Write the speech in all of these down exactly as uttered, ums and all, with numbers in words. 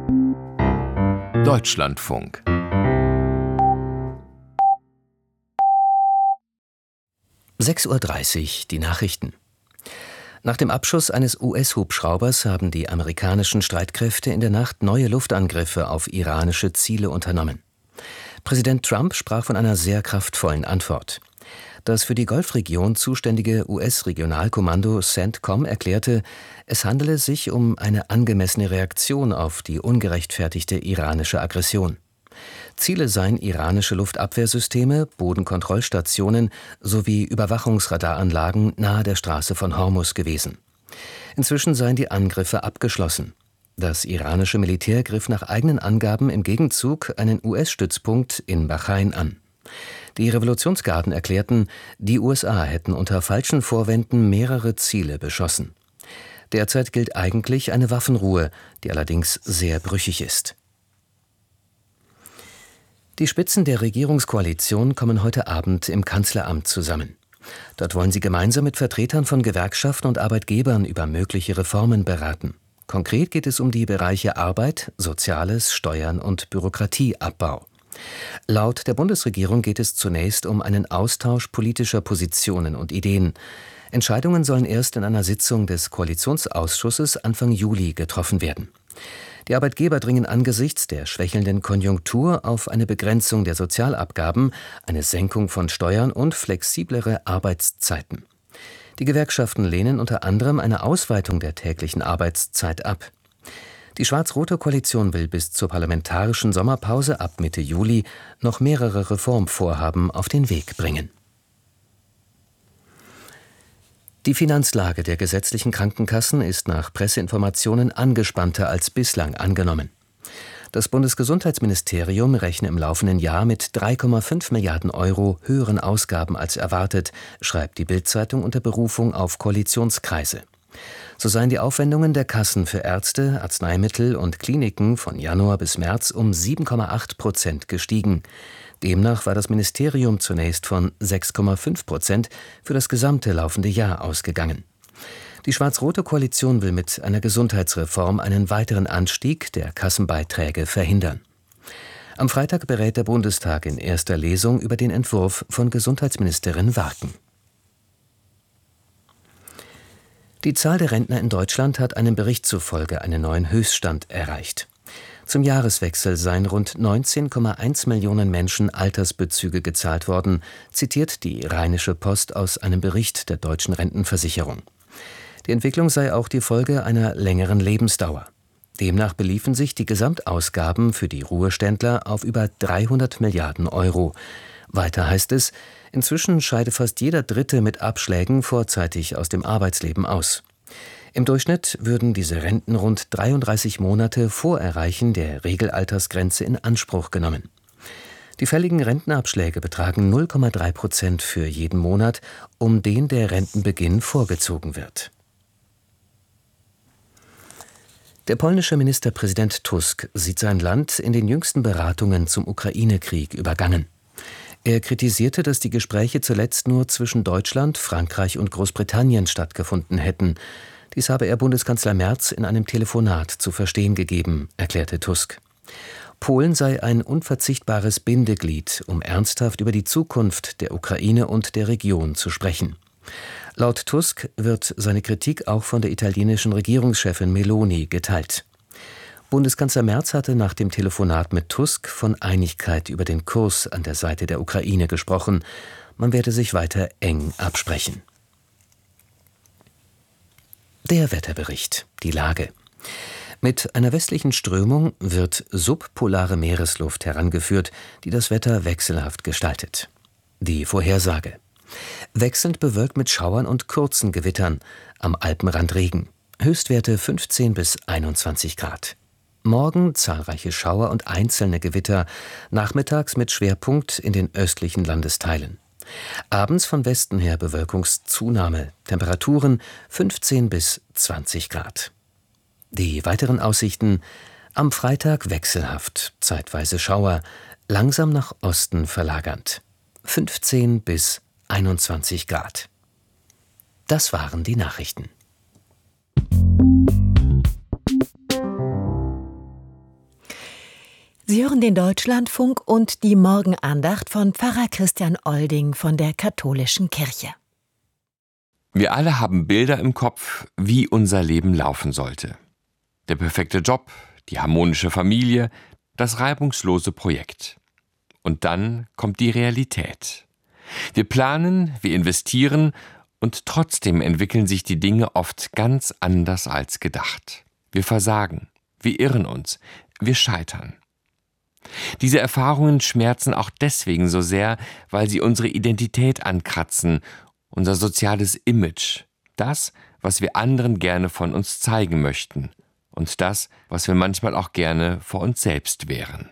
Deutschlandfunk. sechs Uhr dreißig, die Nachrichten. Nach dem Abschuss eines U S-Hubschraubers haben die amerikanischen Streitkräfte in der Nacht neue Luftangriffe auf iranische Ziele unternommen. Präsident Trump sprach von einer sehr kraftvollen Antwort. Das für die Golfregion zuständige U S-Regionalkommando CENTCOM erklärte, es handele sich um eine angemessene Reaktion auf die ungerechtfertigte iranische Aggression. Ziele seien iranische Luftabwehrsysteme, Bodenkontrollstationen sowie Überwachungsradaranlagen nahe der Straße von Hormuz gewesen. Inzwischen seien die Angriffe abgeschlossen. Das iranische Militär griff nach eigenen Angaben im Gegenzug einen U S-Stützpunkt in Bahrain an. Die Revolutionsgarden erklärten, die U S A hätten unter falschen Vorwänden mehrere Ziele beschossen. Derzeit gilt eigentlich eine Waffenruhe, die allerdings sehr brüchig ist. Die Spitzen der Regierungskoalition kommen heute Abend im Kanzleramt zusammen. Dort wollen sie gemeinsam mit Vertretern von Gewerkschaften und Arbeitgebern über mögliche Reformen beraten. Konkret geht es um die Bereiche Arbeit, Soziales, Steuern und Bürokratieabbau. Laut der Bundesregierung geht es zunächst um einen Austausch politischer Positionen und Ideen. Entscheidungen sollen erst in einer Sitzung des Koalitionsausschusses Anfang Juli getroffen werden. Die Arbeitgeber dringen angesichts der schwächelnden Konjunktur auf eine Begrenzung der Sozialabgaben, eine Senkung von Steuern und flexiblere Arbeitszeiten. Die Gewerkschaften lehnen unter anderem eine Ausweitung der täglichen Arbeitszeit ab. Die schwarz-rote Koalition will bis zur parlamentarischen Sommerpause ab Mitte Juli noch mehrere Reformvorhaben auf den Weg bringen. Die Finanzlage der gesetzlichen Krankenkassen ist nach Presseinformationen angespannter als bislang angenommen. Das Bundesgesundheitsministerium rechne im laufenden Jahr mit drei Komma fünf Milliarden Euro höheren Ausgaben als erwartet, schreibt die Bild-Zeitung unter Berufung auf Koalitionskreise. So seien die Aufwendungen der Kassen für Ärzte, Arzneimittel und Kliniken von Januar bis März um sieben Komma acht Prozent gestiegen. Demnach war das Ministerium zunächst von sechs Komma fünf Prozent für das gesamte laufende Jahr ausgegangen. Die schwarz-rote Koalition will mit einer Gesundheitsreform einen weiteren Anstieg der Kassenbeiträge verhindern. Am Freitag berät der Bundestag in erster Lesung über den Entwurf von Gesundheitsministerin Warken. Die Zahl der Rentner in Deutschland hat einem Bericht zufolge einen neuen Höchststand erreicht. Zum Jahreswechsel seien rund neunzehn Komma eins Millionen Menschen Altersbezüge gezahlt worden, zitiert die Rheinische Post aus einem Bericht der Deutschen Rentenversicherung. Die Entwicklung sei auch die Folge einer längeren Lebensdauer. Demnach beliefen sich die Gesamtausgaben für die Ruheständler auf über dreihundert Milliarden Euro. Weiter heißt es, inzwischen scheide fast jeder Dritte mit Abschlägen vorzeitig aus dem Arbeitsleben aus. Im Durchschnitt würden diese Renten rund dreiunddreißig Monate vor Erreichen der Regelaltersgrenze in Anspruch genommen. Die fälligen Rentenabschläge betragen null Komma drei Prozent für jeden Monat, um den der Rentenbeginn vorgezogen wird. Der polnische Ministerpräsident Tusk sieht sein Land in den jüngsten Beratungen zum Ukraine-Krieg übergangen. Er kritisierte, dass die Gespräche zuletzt nur zwischen Deutschland, Frankreich und Großbritannien stattgefunden hätten. Dies habe er Bundeskanzler Merz in einem Telefonat zu verstehen gegeben, erklärte Tusk. Polen sei ein unverzichtbares Bindeglied, um ernsthaft über die Zukunft der Ukraine und der Region zu sprechen. Laut Tusk wird seine Kritik auch von der italienischen Regierungschefin Meloni geteilt. Bundeskanzler Merz hatte nach dem Telefonat mit Tusk von Einigkeit über den Kurs an der Seite der Ukraine gesprochen. Man werde sich weiter eng absprechen. Der Wetterbericht, die Lage. Mit einer westlichen Strömung wird subpolare Meeresluft herangeführt, die das Wetter wechselhaft gestaltet. Die Vorhersage. Wechselnd bewölkt mit Schauern und kurzen Gewittern, am Alpenrand Regen. Höchstwerte fünfzehn bis einundzwanzig Grad. Morgen zahlreiche Schauer und einzelne Gewitter, nachmittags mit Schwerpunkt in den östlichen Landesteilen. Abends von Westen her Bewölkungszunahme, Temperaturen fünfzehn bis zwanzig Grad. Die weiteren Aussichten: am Freitag wechselhaft, zeitweise Schauer, langsam nach Osten verlagernd. fünfzehn bis einundzwanzig Grad. Das waren die Nachrichten. Sie hören den Deutschlandfunk und die Morgenandacht von Pfarrer Christian Olding von der Katholischen Kirche. Wir alle haben Bilder im Kopf, wie unser Leben laufen sollte. Der perfekte Job, die harmonische Familie, das reibungslose Projekt. Und dann kommt die Realität. Wir planen, wir investieren und trotzdem entwickeln sich die Dinge oft ganz anders als gedacht. Wir versagen, wir irren uns, wir scheitern. Diese Erfahrungen schmerzen auch deswegen so sehr, weil sie unsere Identität ankratzen, unser soziales Image, das, was wir anderen gerne von uns zeigen möchten und das, was wir manchmal auch gerne vor uns selbst wären.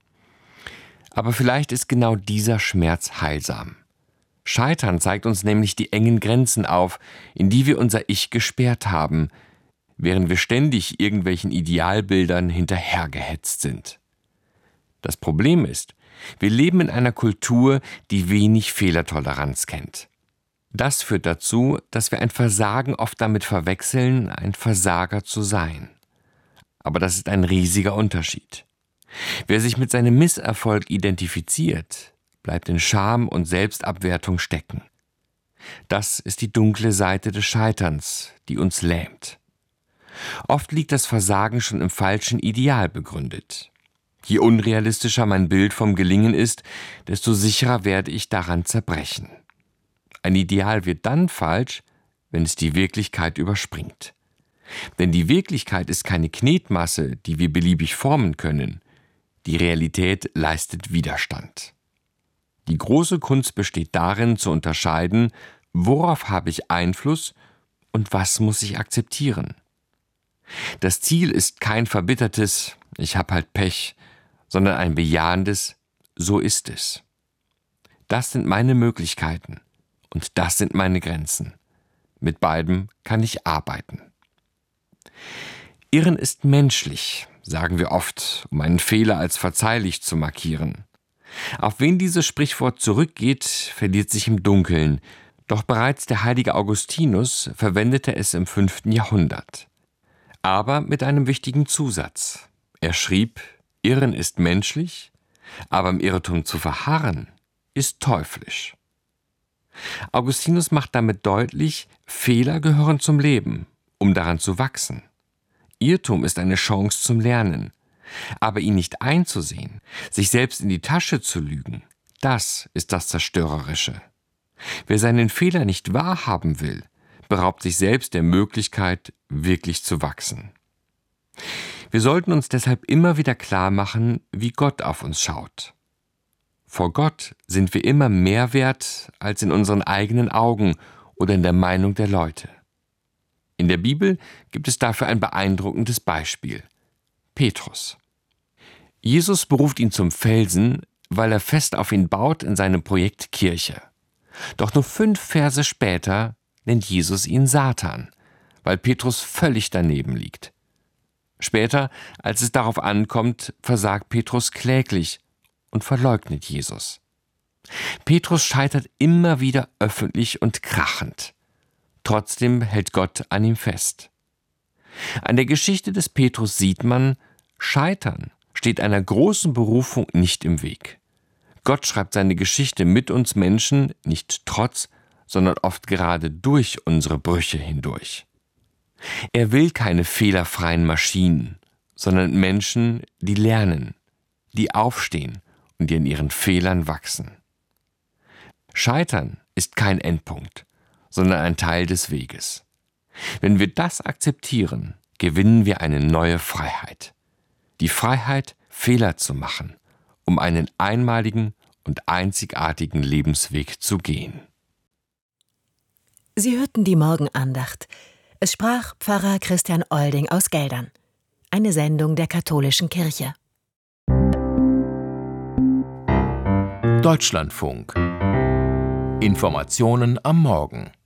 Aber vielleicht ist genau dieser Schmerz heilsam. Scheitern zeigt uns nämlich die engen Grenzen auf, in die wir unser Ich gesperrt haben, während wir ständig irgendwelchen Idealbildern hinterhergehetzt sind. Das Problem ist, wir leben in einer Kultur, die wenig Fehlertoleranz kennt. Das führt dazu, dass wir ein Versagen oft damit verwechseln, ein Versager zu sein. Aber das ist ein riesiger Unterschied. Wer sich mit seinem Misserfolg identifiziert, bleibt in Scham und Selbstabwertung stecken. Das ist die dunkle Seite des Scheiterns, die uns lähmt. Oft liegt das Versagen schon im falschen Ideal begründet. Je unrealistischer mein Bild vom Gelingen ist, desto sicherer werde ich daran zerbrechen. Ein Ideal wird dann falsch, wenn es die Wirklichkeit überspringt. Denn die Wirklichkeit ist keine Knetmasse, die wir beliebig formen können. Die Realität leistet Widerstand. Die große Kunst besteht darin, zu unterscheiden, worauf habe ich Einfluss und was muss ich akzeptieren. Das Ziel ist kein verbittertes „Ich hab halt Pech“, sondern ein bejahendes „So ist es“. Das sind meine Möglichkeiten und das sind meine Grenzen. Mit beidem kann ich arbeiten. Irren ist menschlich, sagen wir oft, um einen Fehler als verzeihlich zu markieren. Auf wen dieses Sprichwort zurückgeht, verliert sich im Dunkeln, doch bereits der heilige Augustinus verwendete es im fünften Jahrhundert. Aber mit einem wichtigen Zusatz. Er schrieb: Irren ist menschlich, aber im Irrtum zu verharren, ist teuflisch. Augustinus macht damit deutlich, Fehler gehören zum Leben, um daran zu wachsen. Irrtum ist eine Chance zum Lernen. Aber ihn nicht einzusehen, sich selbst in die Tasche zu lügen, das ist das Zerstörerische. Wer seinen Fehler nicht wahrhaben will, beraubt sich selbst der Möglichkeit, wirklich zu wachsen. Wir sollten uns deshalb immer wieder klar machen, wie Gott auf uns schaut. Vor Gott sind wir immer mehr wert als in unseren eigenen Augen oder in der Meinung der Leute. In der Bibel gibt es dafür ein beeindruckendes Beispiel: Petrus. Jesus beruft ihn zum Felsen, weil er fest auf ihn baut in seinem Projekt Kirche. Doch nur fünf Verse später nennt Jesus ihn Satan, weil Petrus völlig daneben liegt. Später, als es darauf ankommt, versagt Petrus kläglich und verleugnet Jesus. Petrus scheitert immer wieder öffentlich und krachend. Trotzdem hält Gott an ihm fest. An der Geschichte des Petrus sieht man, Scheitern steht einer großen Berufung nicht im Weg. Gott schreibt seine Geschichte mit uns Menschen nicht trotz, sondern oft gerade durch unsere Brüche hindurch. Er will keine fehlerfreien Maschinen, sondern Menschen, die lernen, die aufstehen und die in ihren Fehlern wachsen. Scheitern ist kein Endpunkt, sondern ein Teil des Weges. Wenn wir das akzeptieren, gewinnen wir eine neue Freiheit. Die Freiheit, Fehler zu machen, um einen einmaligen und einzigartigen Lebensweg zu gehen. Sie hörten die Morgenandacht. Es sprach Pfarrer Christian Olding aus Geldern. Eine Sendung der Katholischen Kirche. Deutschlandfunk. Informationen am Morgen.